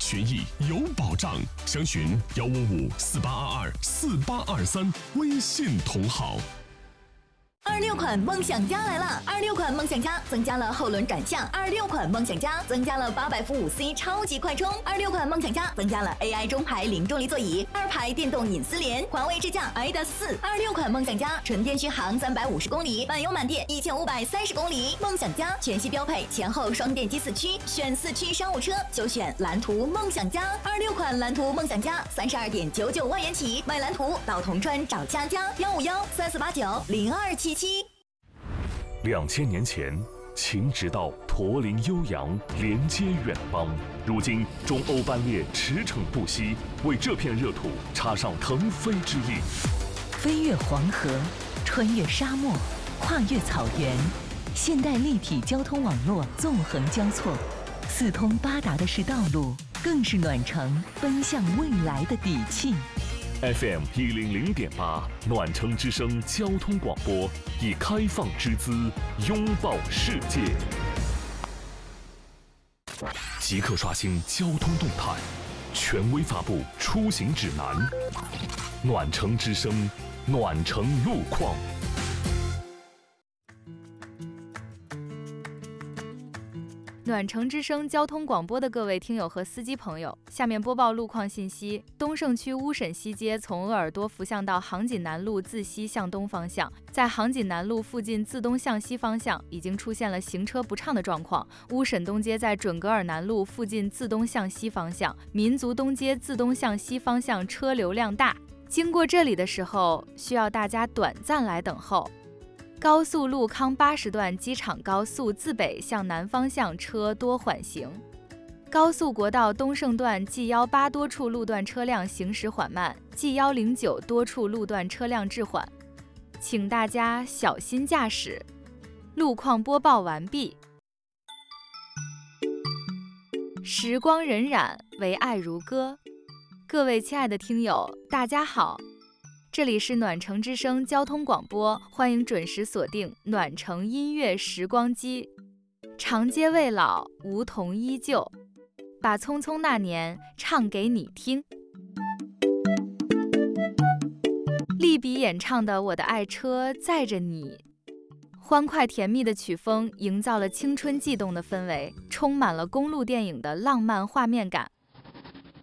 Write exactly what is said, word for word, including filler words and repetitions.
权益有保障，详询幺五五四八二二四八二三，微信同号。 二六款梦想家来了！二六款梦想家增加了后轮转向，二六款梦想家增加了八百伏五 C 超级快充，二六款梦想家增加了 A I 中排零重力座椅，二排电动隐私联，华为智驾 I D A S 四。二六款梦想家纯电续航三百五十公里，满油满电一千五百三十公里。梦想家全系标配前后双电机四驱，选四驱商务车就选蓝图梦想家。二六款蓝图梦想家三十二点九九万元起，买蓝图到铜川找佳佳，幺五幺三四八九零二七七。 两千年前，秦直道驼铃悠扬，连接远邦。如今，中欧班列驰骋不息，为这片热土插上腾飞之翼。 飞越黄河，穿越沙漠，跨越草原，现代立体交通网络纵横交错，四通八达的是道路，更是暖城奔向未来的底气。 F M 一零零点八，暖城之声交通广播，以开放之姿拥抱世界。即刻刷新交通动态，权威发布出行指南。暖城之声，暖城路况。 暖城之声交通广播的各位听友和司机朋友，下面播报路况信息。东胜区乌沈西街从鄂尔多福巷到杭锦南路自西向东方向，在杭锦南路附近自东向西方向已经出现了行车不畅的状况。乌沈东街在准格尔南路附近自东向西方向，民族东街自东向西方向车流量大，经过这里的时候需要大家短暂来等候。高速路康八十段机场高速自北向南方向车多缓行，高速国道东胜段 G 一八多处路段车辆行驶缓慢， G 一零九多处路段车辆滞缓，请大家小心驾驶。路况播报完毕。时光荏苒，唯爱如歌。各位亲爱的听友，大家好。这里是暖城之声交通广播，欢迎准时锁定暖城音乐时光机。长街未老，梧桐依旧，把《匆匆那年》唱给你听。利比演唱的《我的爱车载着你》，欢快甜蜜的曲风营造了青春悸动的氛围，充满了公路电影的浪漫画面感。